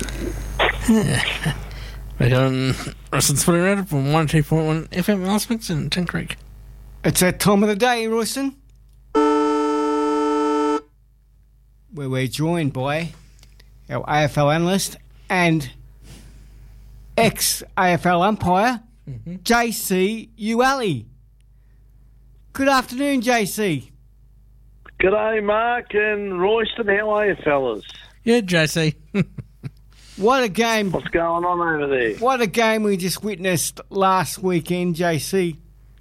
Back on Royston's Footy Roundup from 102.1 FM Aspects in Tin Creek. It's that time of the day, Royston, where we're joined by our AFL analyst and ex-AFL umpire, JC Uali. Good afternoon, JC. G'day, Mark and Royston. How are you, fellas? Yeah, JC. What a game. What's going on over there? What a game we just witnessed last weekend, JC.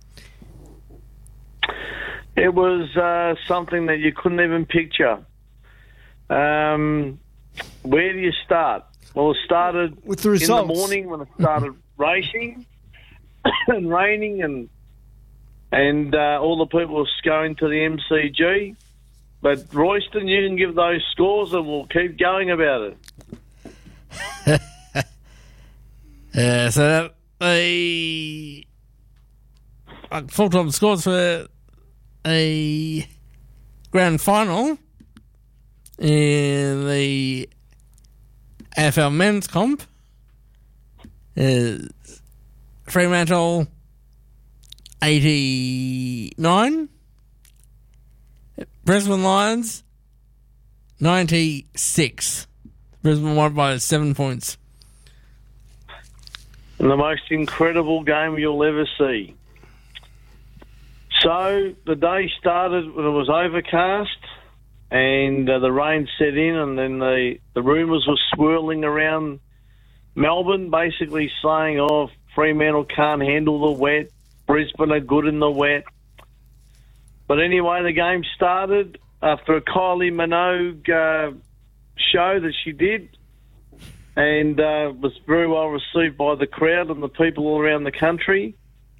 It was something that you couldn't even picture. Where do you start? Well, it started with the results in the morning when it started racing and raining and all the people were going to the MCG. But Royston, you can give those scores and we'll keep going about it. So the full-time scores for a grand final in the AFL men's comp is Fremantle 89, Brisbane Lions 96. Brisbane won by 7 points. And the most incredible game you'll ever see. So the day started when it was overcast and the rain set in, and then the rumours were swirling around Melbourne, basically saying, Fremantle can't handle the wet, Brisbane are good in the wet. But anyway, the game started after a Kylie Minogue show that she did, and was very well received by the crowd and the people all around the country.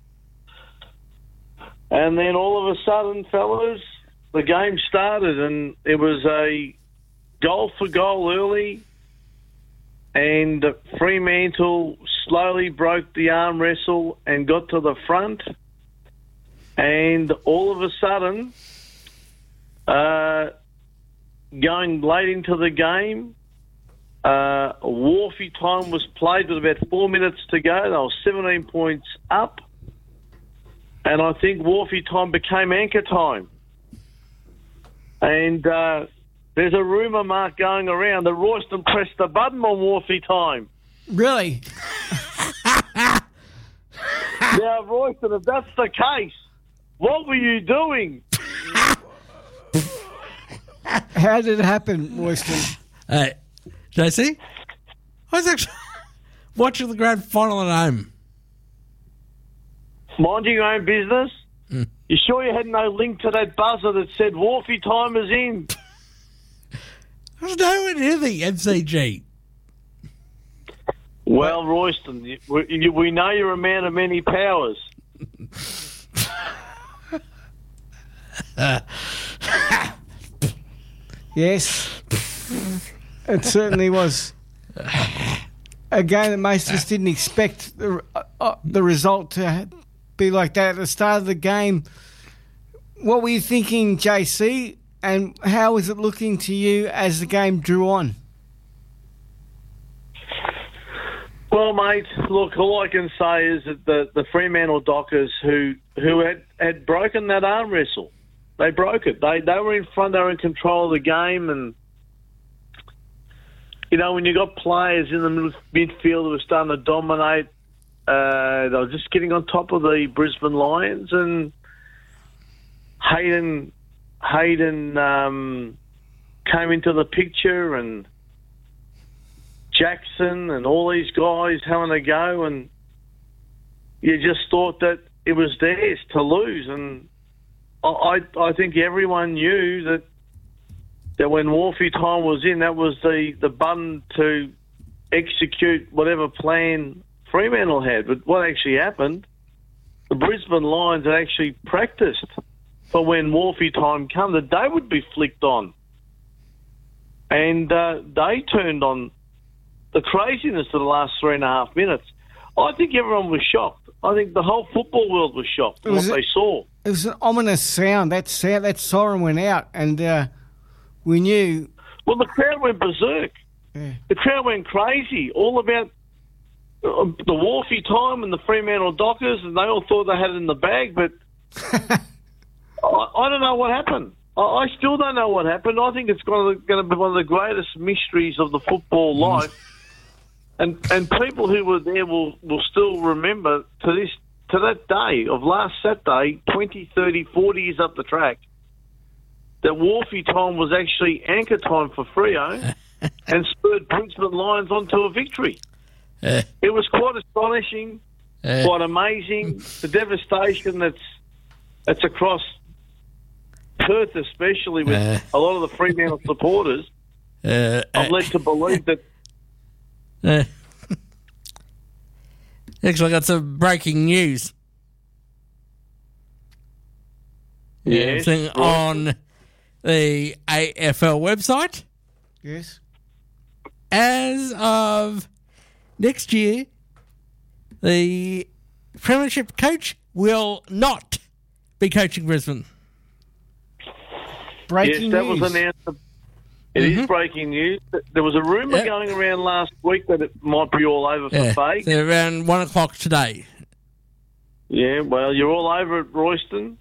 And then all of a sudden, fellas, the game started, and it was a goal for goal early, and Fremantle slowly broke the arm wrestle and got to the front, and all of a sudden, going late into the game, Wharfie time was played with about 4 minutes to go. They were 17 points up, and I think Wharfie time became anchor time. And there's a rumour, Mark, going around that Royston pressed the button on Wharfie time. Really? Now, Royston, if that's the case, what were you doing? How did it happen, Royston? Hey, JC, I was actually watching the grand final at home. Minding your own business? You sure you had no link to that buzzer that said Wharfie time is in? I was nowhere near the MCG. Well, Royston, we know you're a man of many powers. Yes, it certainly was a game that most of us didn't expect the result to be like that at the start of the game. What were you thinking, JC, and how was it looking to you as the game drew on? Well, mate, look, all I can say is that the Fremantle Dockers who had broken that arm wrestle, they broke it. They were in front, they were in control of the game, and you know, when you got players in the midfield who were starting to dominate, they were just getting on top of the Brisbane Lions, and Hayden came into the picture, and Jackson and all these guys having a go, and you just thought that it was theirs to lose. And I think everyone knew that when Wharfie time was in, that was the button to execute whatever plan Fremantle had. But what actually happened, the Brisbane Lions had actually practiced for when Wharfie time come, that they would be flicked on. And they turned on the craziness of the last 3.5 minutes. I think everyone was shocked. I think the whole football world was shocked at what they saw. It was an ominous sound. That siren went out, and we knew. Well, the crowd went berserk. Yeah. The crowd went crazy, all about the Wharfie time and the Fremantle Dockers, and they all thought they had it in the bag, but I don't know what happened. I still don't know what happened. I think it's going to be one of the greatest mysteries of the football life. And people who were there will still remember to that day of last Saturday, 20, 30, 40 years up the track, that Wharfie time was actually anchor time for Freo and spurred Brisbane Lions onto a victory. It was quite astonishing, quite amazing. The devastation that's across Perth, especially with a lot of the Fremantle supporters, I've led to believe that. Actually, I got some breaking news. Yes, Thing right. on the AFL website. Yes. As of next year, the Premiership coach will not be coaching Brisbane. Breaking Yes, that news. was announced. It is breaking news. There was a rumour going around last week that it might be all over for Fake. So around 1 o'clock today. Yeah, well, you're all over at Royston.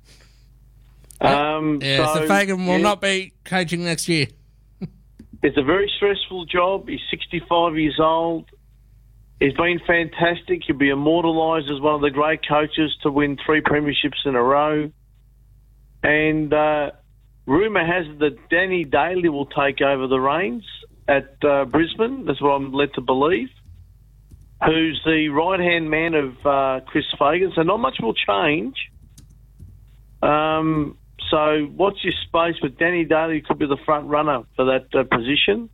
So Fagan will not be coaching next year. It's a very stressful job. He's 65 years old. He's been fantastic. He'll be immortalised as one of the great coaches to win 3 premierships in a row. And rumour has it that Danny Daly will take over the reins at Brisbane. That's what I'm led to believe. Who's the right-hand man of Chris Fagan. So not much will change. So watch your space, but Danny Daly could be the front runner for that position.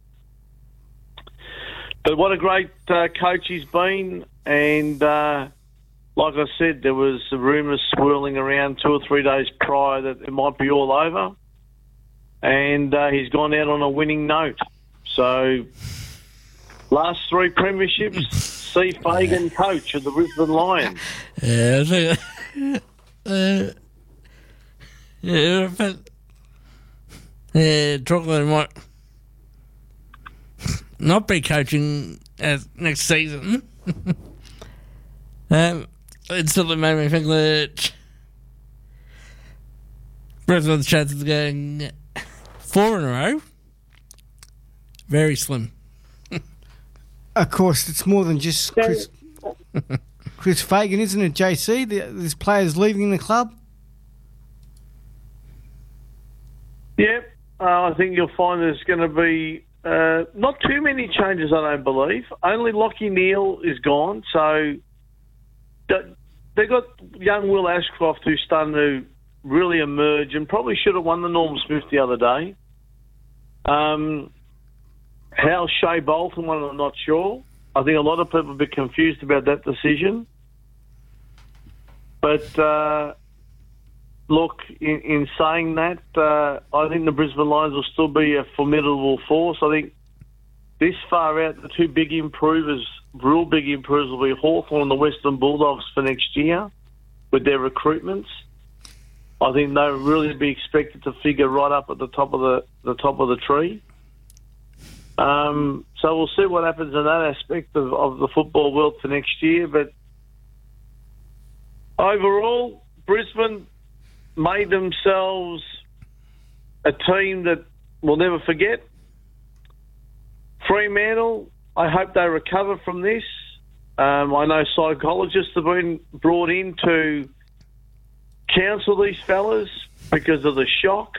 But what a great coach he's been. And like I said, there was rumours swirling around 2 or 3 days prior that it might be all over. And he's gone out on a winning note. So last 3 premierships, see Fagan coach of the Brisbane Lions. Chocolate might not be coaching next season. It certainly made me think that Brisbane's chances of going 4 in a row, very slim. Of course, it's more than just Chris Fagan, isn't it, JC? There's players leaving the club. Yep, I think you'll find there's going to be not too many changes, I don't believe. Only Lachie Neale is gone, so they got young Will Ashcroft who's starting to really emerge and probably should have won the Norm Smith the other day. How Shea Bolton won, I'm not sure. I think a lot of people will be confused about that decision. But look, in saying that, I think the Brisbane Lions will still be a formidable force. I think this far out, the 2 big improvers, real big improvers, will be Hawthorn and the Western Bulldogs for next year with their recruitments. I think they'll really be expected to figure right up at the top of the tree. So we'll see what happens in that aspect of the football world for next year. But overall, Brisbane made themselves a team that we'll never forget. Fremantle, I hope they recover from this. I know psychologists have been brought in to counsel these fellas because of the shock.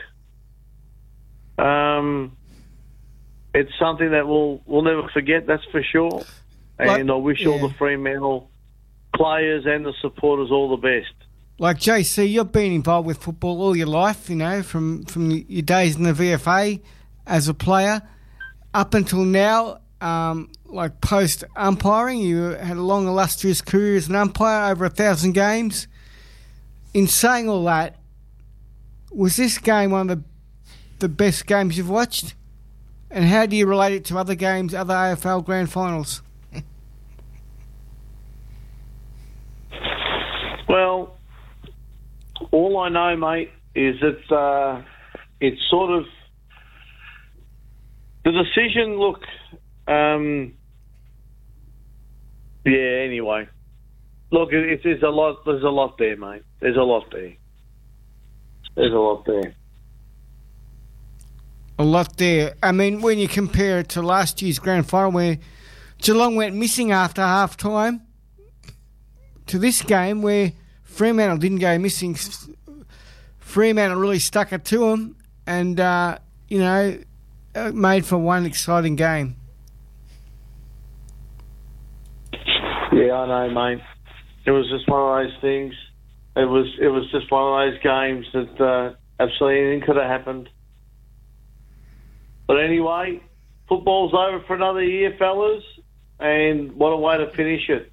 It's something that we'll never forget, that's for sure. And I wish all the Fremantle players and the supporters all the best. Like JC, you've been involved with football all your life, you know, from your days in the VFA as a player up until now. Like post umpiring, you had a long, illustrious career as an umpire, over 1,000 games. In saying all that, was this game one of the best games you've watched? And how do you relate it to other games, other AFL grand finals? Well, all I know, mate, is that it's sort of the decision. Look, Yeah. Anyway, look, there's a lot. There's a lot there, mate. There's a lot there. There's a lot there. A lot there. I mean, when you compare it to last year's grand final where Geelong went missing after half time, to this game where Fremantle didn't go missing. Fremantle really stuck it to them and, made for one exciting game. Yeah, I know, mate. It was just one of those things. It was just one of those games that absolutely anything could have happened. But anyway, football's over for another year, fellas, and what a way to finish it.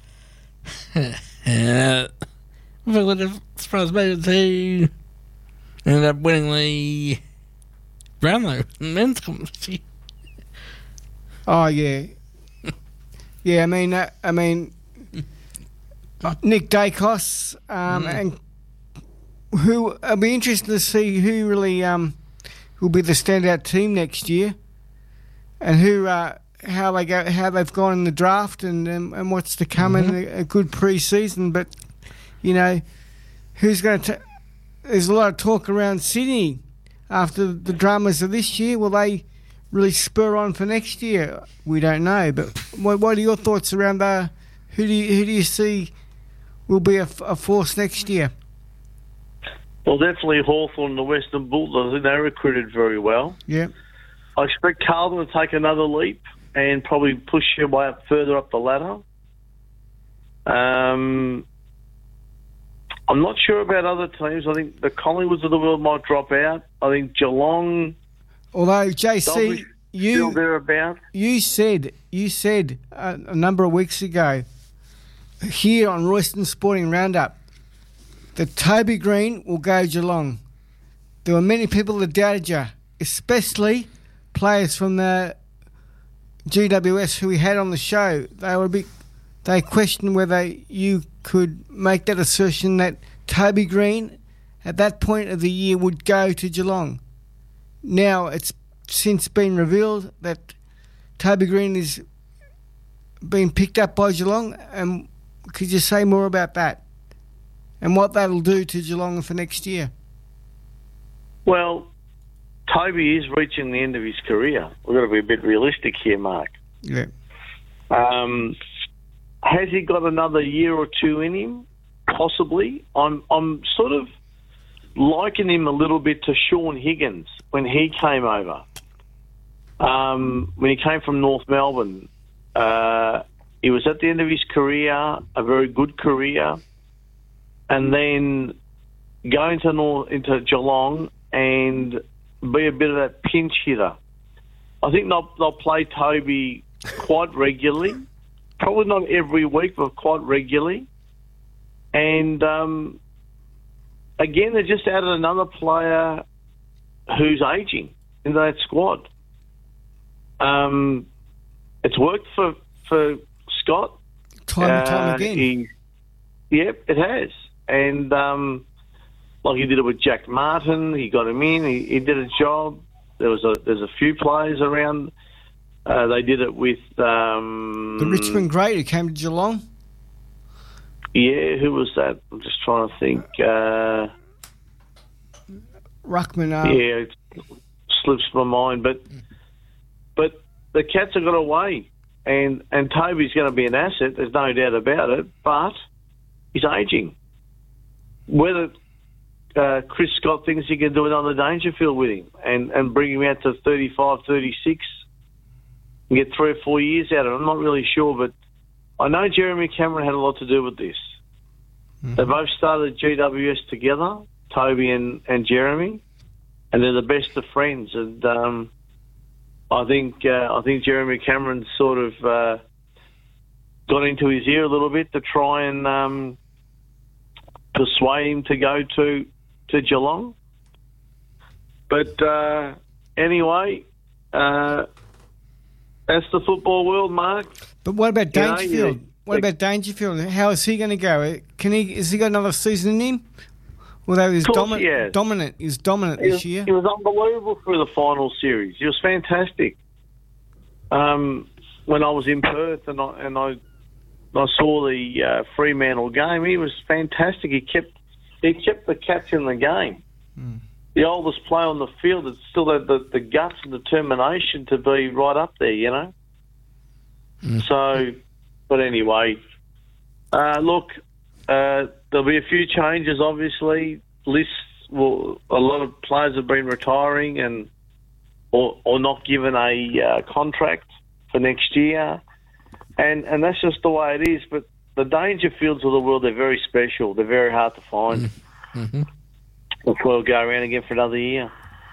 I would have surprised me to end up winning the Brownlow men's competition. Oh, yeah. Yeah, I mean, Nick Dacos, and who I'll be interested to see who really will be the standout team next year, and who how they've gone in the draft, and what's to come in a good pre-season. But who's going to? There's a lot of talk around Sydney after the dramas of this year. Will they really spur on for next year? We don't know. But what are your thoughts around who do you see will be a force next year? Well, definitely Hawthorn and the Western Bulldogs. I think they recruited very well. Yeah. I expect Carlton to take another leap and probably push their way up further up the ladder. I'm not sure about other teams. I think the Collingwoods of the world might drop out. I think Geelong... Although, JC, still thereabout. You said a number of weeks ago here on Royston Sporting Roundup that Toby Green will go Geelong. There were many people that doubted you, especially players from the GWS who we had on the show. They questioned whether you could make that assertion that Toby Green at that point of the year would go to Geelong. Now it's since been revealed that Toby Green is being picked up by Geelong. And could you say more about that and what that'll do to Geelong for next year? Well, Toby is reaching the end of his career. We've got to be a bit realistic here, Mark. Yeah. Has he got another year or two in him? Possibly. I'm sort of liken him a little bit to Sean Higgins when he came over. When he came from North Melbourne, he was at the end of his career, a very good career, and then go into Geelong and be a bit of that pinch hitter. I think they'll play Toby quite regularly, probably not every week, but quite regularly. And again, they just added another player who's ageing into that squad. It's worked for Scott. Time and time again. Yep, it has. And like he did it with Jack Martin, he got him in, he did a job. There's a few players around. They did it with... the Richmond Great who came to Geelong? Yeah, who was that? I'm just trying to think. Ruckman. Yeah, it slips my mind. But the Cats have got away. And Toby's going to be an asset, there's no doubt about it. But he's ageing. Whether Chris Scott thinks he can do another Dangerfield with him and bring him out to 35, 36 and get 3 or 4 years out of it, I'm not really sure. But I know Jeremy Cameron had a lot to do with this. Mm-hmm. They both started GWS together, Toby and Jeremy, and they're the best of friends. And I think Jeremy Cameron sort of got into his ear a little bit to try and persuade him to go to Geelong. But anyway, that's the football world, Mark. But what about Dangerfield? What about Dangerfield? How is he going to go? Has he got another season in him? Although he's dominant this year. He was unbelievable through the final series. He was fantastic. when I was in Perth and I saw the Fremantle game. He was fantastic. He kept the Cats in the game. The oldest player on the field that still had the guts and determination to be right up there, you know. So, but anyway, look, there'll be a few changes. Obviously, a lot of players have been retiring and or not given a contract for next year, and that's just the way it is. But the Dangerfields of the world, they're very special. They're very hard to find. Mm-hmm. That's why we'll go around again for another year.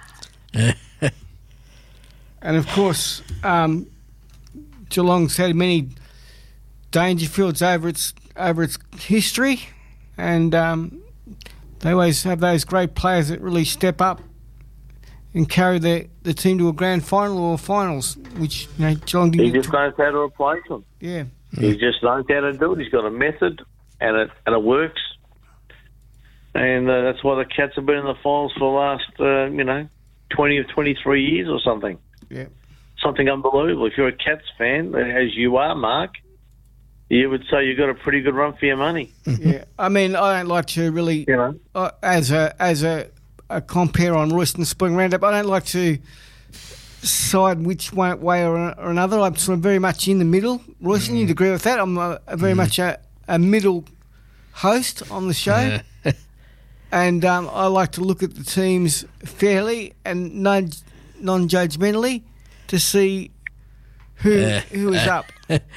And of course, Geelong's had many Dangerfields over its history, and they always have those great players that really step up and carry the team to a grand final or finals, which Geelong didn't. He just knows how to replace them. Yeah. He just knows how to do it. He's got a method, and it works. And that's why the Cats have been in the finals for the last, 20 or 23 years or something. Yeah. Something unbelievable. If you're a Cats fan, as you are, Mark, you would say you've got a pretty good run for your money. Yeah. I mean, I don't like to really, as a compare on Royston Spring Roundup, I don't like to side which way or another. I'm sort of very much in the middle. Royston, you'd agree with that? I'm very much a middle host on the show. And I like to look at the teams fairly and non-judgmentally to see who is up.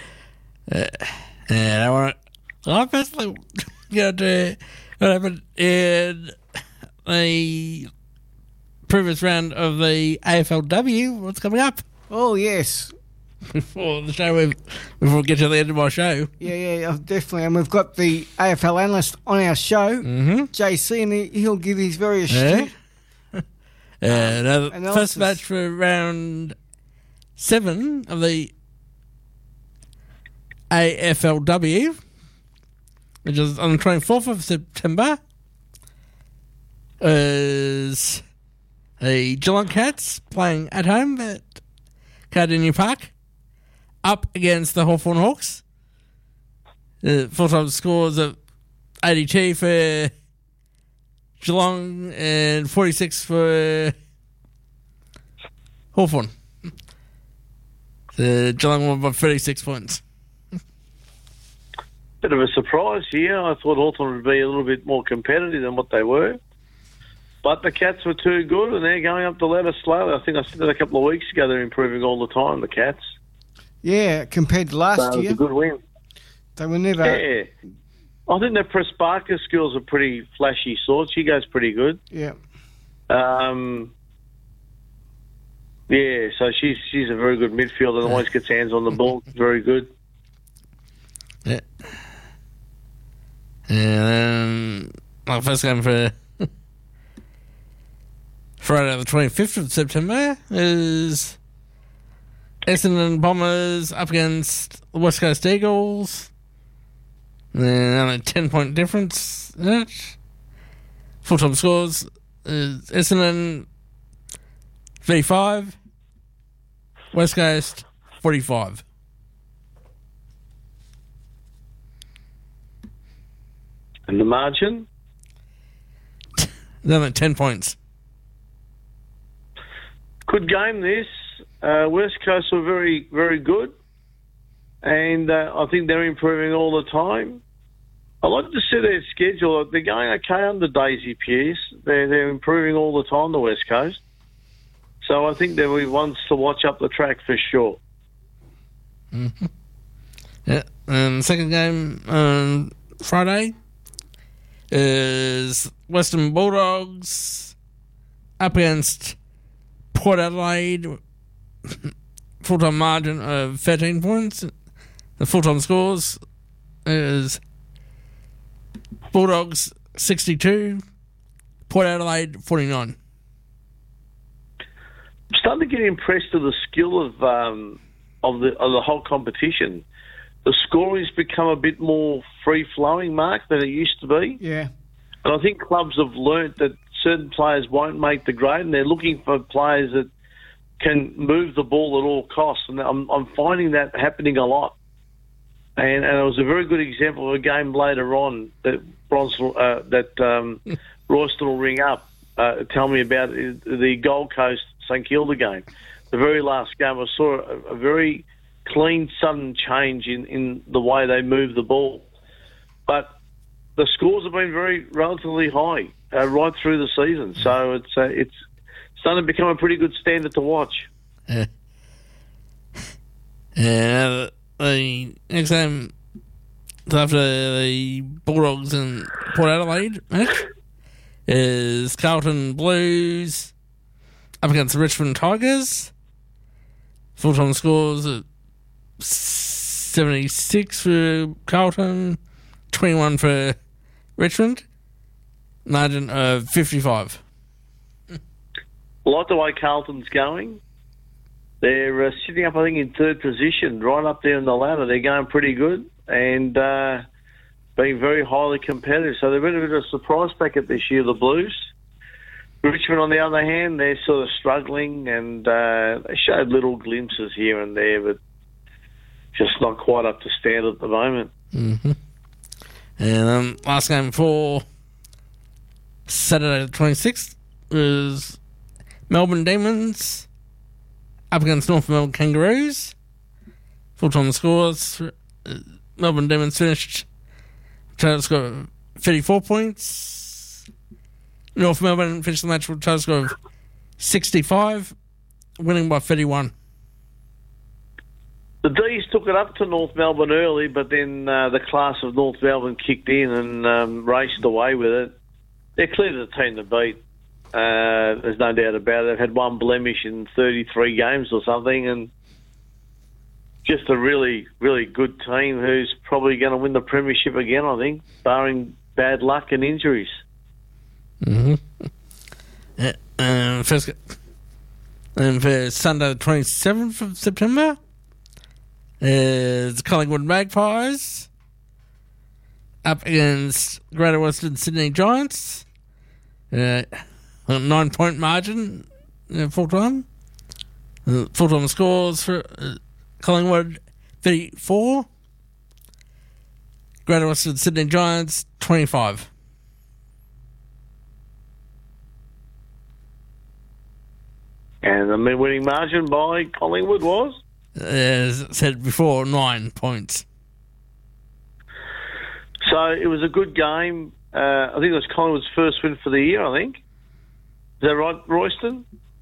I personally go to what happened in the previous round of the AFLW. What's coming up? Oh, yes. Before we get to the end of my show. Yeah, definitely. And we've got the AFL analyst on our show, JC, and he'll give his very astute. Now the first match for round 7 of the AFLW, which is on the 24th of September, is the Geelong Cats playing at home at Cardinia Park, up against the Hawthorn Hawks. Full-time scores of 82 for Geelong and 46 for Hawthorn. Geelong won by 36 points. Bit of a surprise here. I thought Hawthorn would be a little bit more competitive than what they were. But the Cats were too good, and they're going up the ladder slowly. I think I said that a couple of weeks ago. They're improving all the time, the Cats. Yeah, compared to last year. It was a good win. They were never... Yeah. I think that Press Barker's skills are pretty flashy sort. She goes pretty good. Yeah. Yeah, so she's a very good midfielder and always gets hands on the ball. Very good. Yeah. And my first game for Friday the 25th of September is Essendon Bombers up against the West Coast Eagles. And only 10-point difference. Full-time scores is Essendon 35, West Coast 45. And the margin? Only 10 points. Good game, this. West Coast were very, very good. And I think they're improving all the time. I like to see their schedule. They're going okay under Daisy Pearce. They're improving all the time, the West Coast. So I think they'll be ones to watch up the track for sure. Mm-hmm. Yeah, and the second game on Friday is Western Bulldogs up against Port Adelaide. Full-time margin of 13 points. The full-time scores is Bulldogs 62, Port Adelaide 49. I'm starting to get impressed with the skill of the whole competition. The scoring's become a bit more free-flowing, Mark, than it used to be. Yeah. And I think clubs have learnt that certain players won't make the grade, and they're looking for players that can move the ball at all costs, and I'm finding that happening a lot. And it was a very good example of a game later on that Royston will ring up, tell me about the Gold Coast St Kilda game. The very last game, I saw a very clean, sudden change in the way they move the ball. But the scores have been relatively high right through the season, so it's starting to become a pretty good standard to watch. The next game after the Bulldogs and Port Adelaide match is Carlton Blues up against the Richmond Tigers. Full-time scores at 76 for Carlton, 21 for Richmond, margin of 55. I like the way Carlton's going. They're sitting up, I think, in third position, right up there in the ladder. They're going pretty good and being very highly competitive. So they've been a bit of a surprise packet this year, the Blues. Richmond, on the other hand, they're sort of struggling and they showed little glimpses here and there, but just not quite up to standard at the moment. Mm-hmm. And last game for Saturday the 26th was Melbourne Demons up against North Melbourne Kangaroos. Full-time scores. Melbourne Demons finished total score of 34 points. North Melbourne finished the match with a total score of 65, winning by 31. The D's took it up to North Melbourne early, but then the class of North Melbourne kicked in and raced away with it. They're clearly the team to beat. There's no doubt about it. They've had one blemish in 33 games or something, and just a really, really good team who's probably going to win the premiership again, I think, barring bad luck and injuries. Mm-hmm. For Sunday the 27th of September is Collingwood Magpies up against Greater Western Sydney Giants. A 9-point margin full-time. Full-time scores for Collingwood 34. Greater Western Sydney Giants 25. And the winning margin by Collingwood was? As I said before, 9 points. So it was a good game. I think it was Collingwood's first win for the year, I think. Is that right, Royston?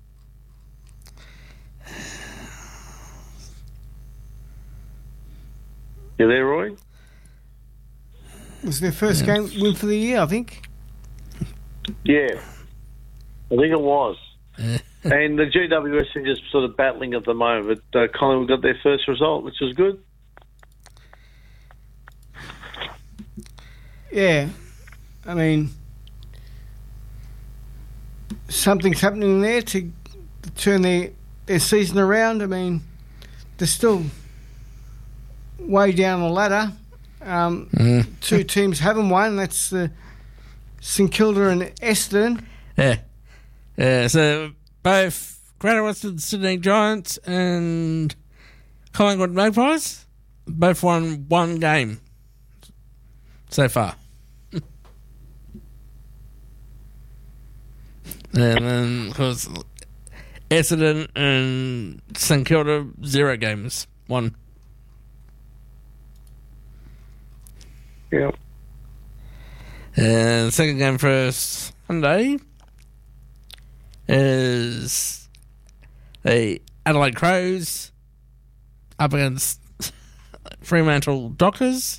You there, Roy? It was their first game win for the year, I think. Yeah, I think it was. And the GWS are just sort of battling at the moment, but Collingwood got their first result, which was good. Yeah, I mean, something's happening there to turn their season around. I mean, they're still way down the ladder. Two teams haven't won. That's St Kilda and Essendon. Yeah. So both Greater Western Sydney Giants and Collingwood Magpies both won one game so far. And then, of course, Essendon and St Kilda, 0 games. One. Yeah. And the second game for Sunday is the Adelaide Crows up against Fremantle Dockers.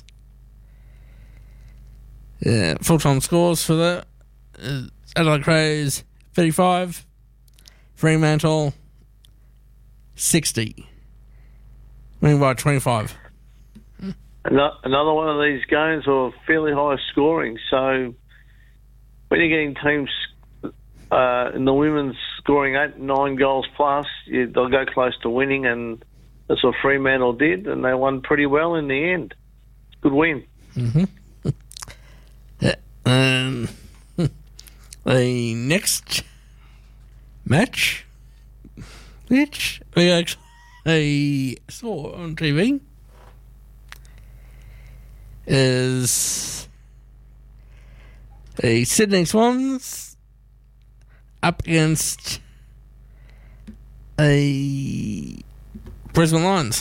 Full-time scores for the Adelaide Crows 35, Fremantle 60, winning by 25. Another one of these games are fairly high scoring, so when you're getting teams in the women's scoring 8, 9 goals plus, they'll go close to winning, and that's what Fremantle did, and they won pretty well in the end. Good win. Mm-hmm. The next match which we actually saw on TV, is the Sydney Swans up against a Brisbane Lions.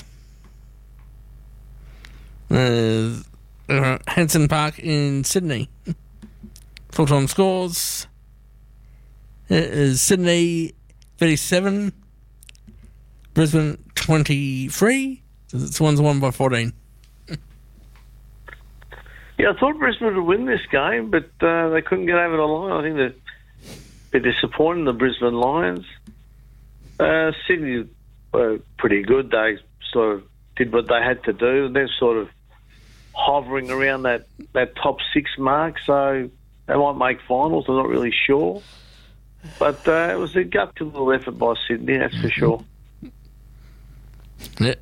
Hanson Park in Sydney. Full-time scores is Sydney 37, Brisbane 23. Swans won by 14. Yeah, I thought Brisbane would win this game, but they couldn't get over the line. I think they're a bit disappointing, the Brisbane Lions. Sydney were pretty good. They sort of did what they had to do. They're sort of hovering around that top 6 mark, so they might make finals. I'm not really sure. But it was a gut little effort by Sydney, that's for sure. Yeah.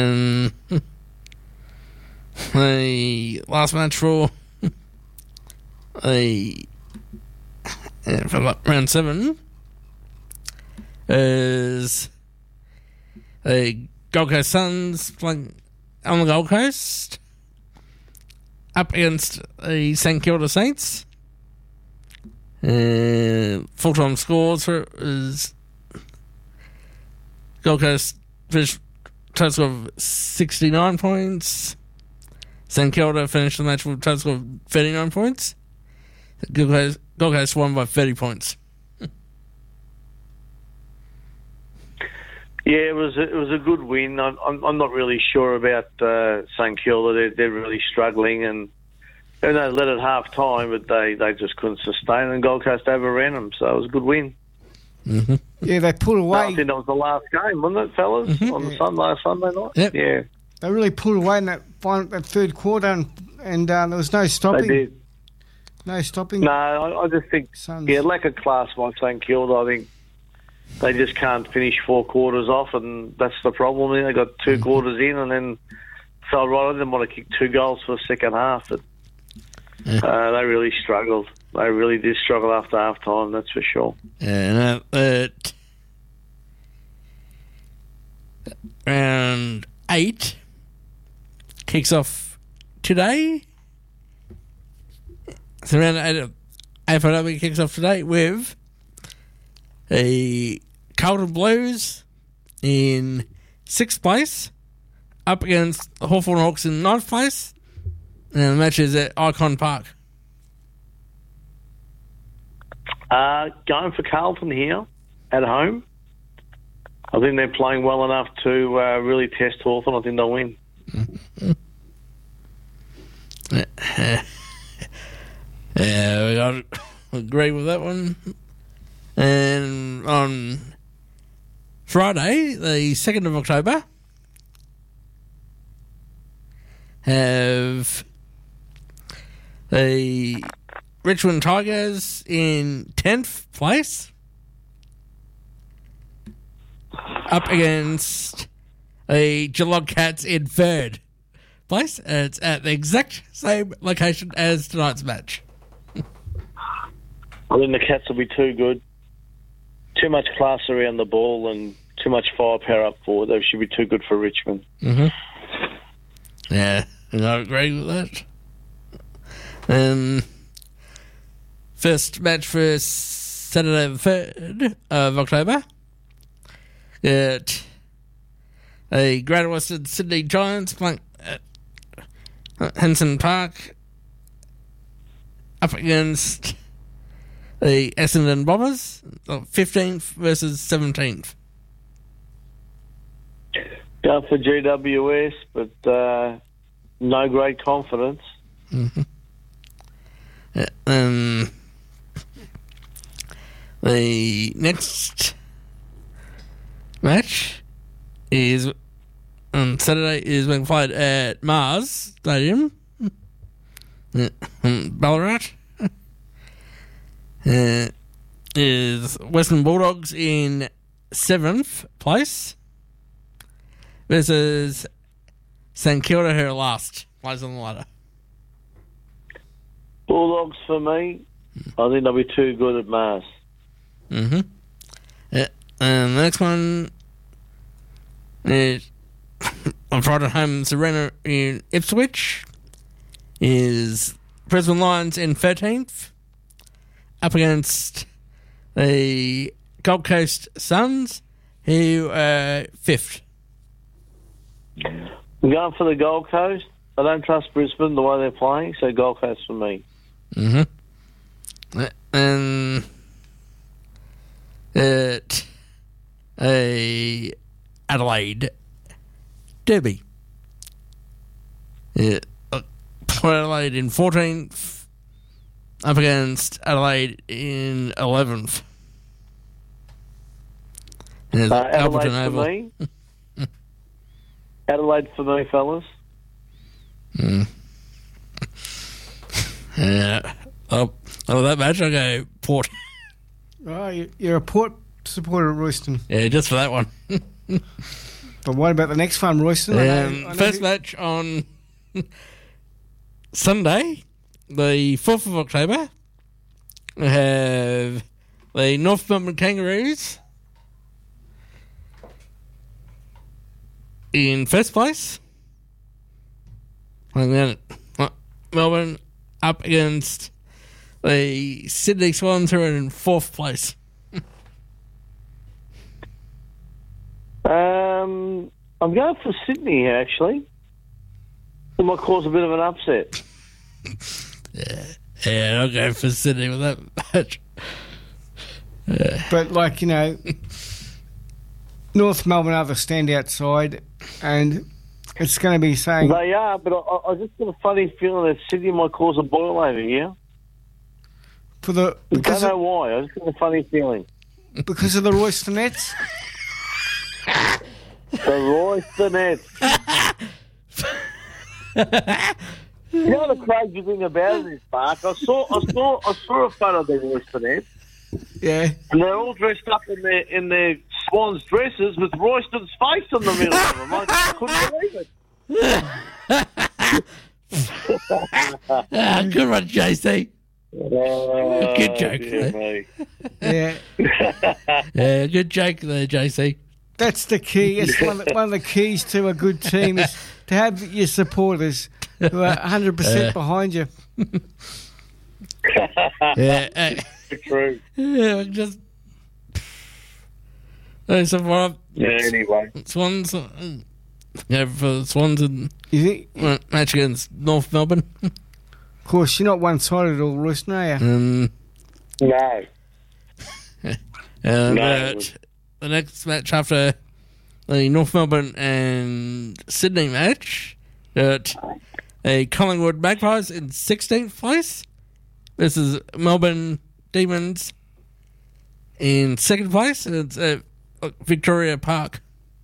The last match for round 7 is the Gold Coast Suns playing on the Gold Coast up against the St Kilda Saints. Full-time scores for is Gold Coast finished total of 69 points. St Kilda finished the match with a total of 39 points. Gold Coast won by 30 points. Yeah, it was a good win. I'm not really sure about St Kilda. They're really struggling, and they led at half time, but they just couldn't sustain, and Gold Coast overran them. So it was a good win. Mm-hmm. Yeah, they pulled away. I think that was the last game, wasn't it, fellas? Mm-hmm. On the last Sunday night. Yep. Yeah, They really pulled away in that third quarter, and there was no stopping. they did. No stopping. No, I just think Suns. lack of class by St Kilda. I think they just can't finish 4 quarters off, and that's the problem. They got 2 quarters in, and then felt right. I didn't want to kick 2 goals for the second half, but they really struggled. They really did struggle after half time, that's for sure. And round 8 kicks off today. So round 8 of AFLW kicks off today with the Carlton Blues in 6th place up against the Hawthorn Hawks in 9th place. And the match is at Icon Park. Going for Carlton here at home. I think they're playing well enough to really test Hawthorn. I think they'll win. Yeah, I agree with that one. And on Friday, the 2nd of October, have the Richmond Tigers in 10th place up against the Geelong Cats in 3rd place. It's at the exact same location as tonight's match. I think the Cats will be too good. Too much class around the ball and too much firepower up forward. They should be too good for Richmond. Mm-hmm. Yeah, and I agree with that. First match for Saturday the 3rd of October. At a Greater Western Sydney Giants playing at Henson Park up against the Essendon Bombers, 15th versus 17th. Go for GWS, but no great confidence. Mm-hmm. The next match is on Saturday is being played at Mars Stadium, Ballarat. Is Western Bulldogs in 7th place versus St Kilda, who are last place on the ladder. Bulldogs for me. I think they'll be too good at Mars. Mm-hmm. Yeah. And the next one On Friday home Serena in Ipswich is Brisbane Lions in 13th, up against the Gold Coast Suns, who are 5th. I'm going for the Gold Coast. I don't trust Brisbane the way they're playing, so Gold Coast for me. And at a Adelaide Derby. Adelaide in 14th, up against Adelaide in 11th. Adelaide for me. Adelaide for me, fellas. Yeah. That match, I go Port. Oh, you're a Port supporter, Royston. Yeah, just for that one. But what about the next one, Royston? First match on Sunday, the 4th of October, we have the North Melbourne Kangaroos in first place. And then Melbourne up against the Sydney Swans, who are in 4th place. I'm going for Sydney here, actually. It might cause a bit of an upset. Yeah, I'll go for Sydney with that match. But, North Melbourne are the standout side, and it's going to be saying... They are, but I just got a funny feeling that Sydney might cause a boil over here. I don't know why. I just got a funny feeling. Because of the Roystonettes? The Roystonettes. You know the crazy thing about it is, Mark? I saw a photo of the Roystonettes. Yeah. And they're all dressed up in their Swans dresses with Royston's face in the middle of them. I couldn't believe it. Good one, JC. Good joke. Yeah, good joke there, JC. That's the key. It's one of the keys to a good team is to have your supporters who are 100% behind you. Yeah, true. Yeah, just. Anyway. Swans. Yeah, for the Swans and match against North Melbourne. Of course, you're not one-sided at all, Royston, are you? No. The next match after the North Melbourne and Sydney match, at a Collingwood Magpies in 16th place. This is Melbourne Demons in 2nd place. It's at Victoria Park.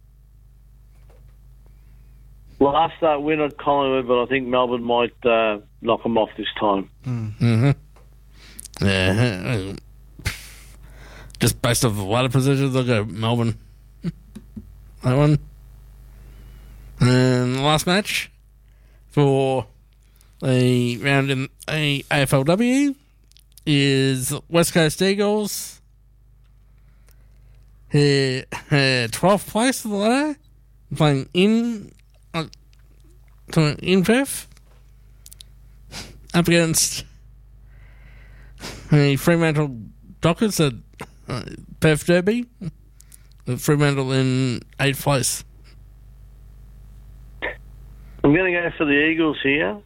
Last start win at Collingwood, but I think Melbourne might knock them off this time. Mm-hmm. Yeah. Just based off the ladder positions, I'll go Melbourne. That one. And the last match for the round in the AFLW is West Coast Eagles. 12th place of the ladder, playing in Perth, up against the Fremantle Dockers at Perth Derby. Fremantle in 8th place. I'm going to go for the Eagles here.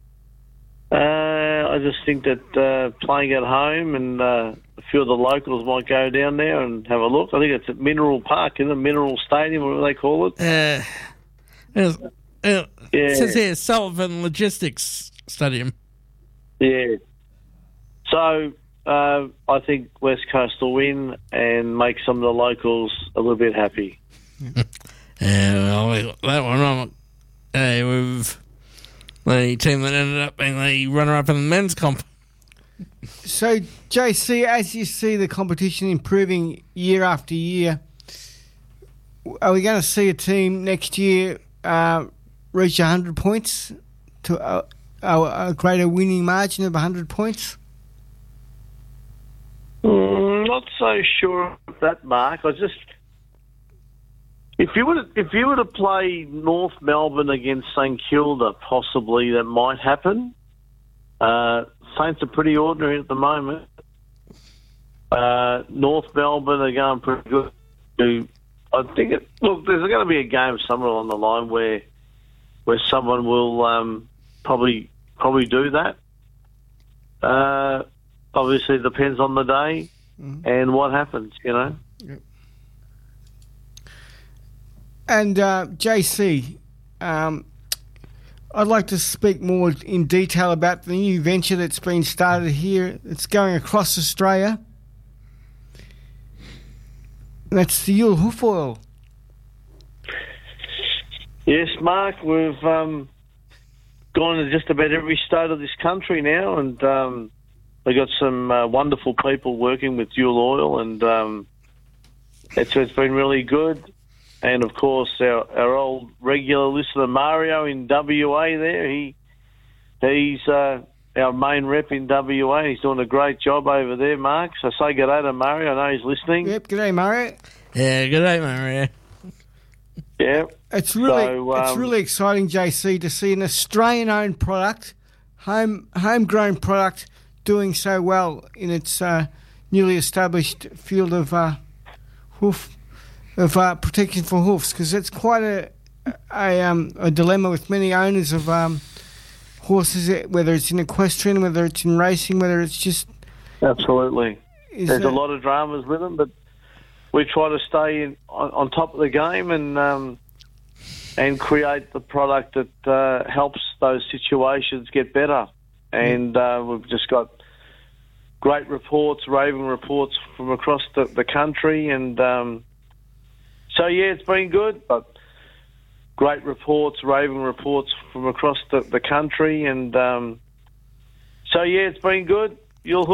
I just think that playing at home and a few of the locals might go down there and have a look. I think it's at Mineral Park, in the Mineral Stadium, whatever they call it. It says here Sullivan Logistics Stadium. Yeah. So I think West Coast will win and make some of the locals a little bit happy. Well, that one with the team that ended up being the runner-up in the men's comp. So, JC, as you see the competition improving year after year, are we going to see a team next year reach 100 points to a greater winning margin of 100 points? Not so sure of that, Mark. If you were to play North Melbourne against St Kilda, possibly that might happen. Saints are pretty ordinary at the moment. North Melbourne are going pretty good. I think there's going to be a game somewhere on the line where someone will probably do that. Obviously, it depends on the day and what happens, Yep. And JC, I'd like to speak more in detail about the new venture that's been started here. It's going across Australia. And that's the Yule Hoof Oil. Yes, Mark, we've gone to just about every state of this country now, and we've got some wonderful people working with Yule Oil, and it's been really good. And, of course, our old regular listener, Mario, in WA there, he's our main rep in WA. He's doing a great job over there, Mark. So say good day to Mario. I know he's listening. Yep, good day, Mario. Yeah, good day, Mario. Yeah. It's really exciting, JC, to see an Australian-owned product, homegrown product, doing so well in its newly established field of protection for hoofs, because it's quite a dilemma with many owners of horses, whether it's in equestrian, whether it's in racing, whether it's just... Absolutely. There's a lot of dramas with them, but we try to stay on top of the game and create the product that helps those situations get better. And we've just got great reports, raving reports from across the country, and... So, yeah, it's been good, but great reports, raving reports from across the country. And so, yeah, it's been good. You'll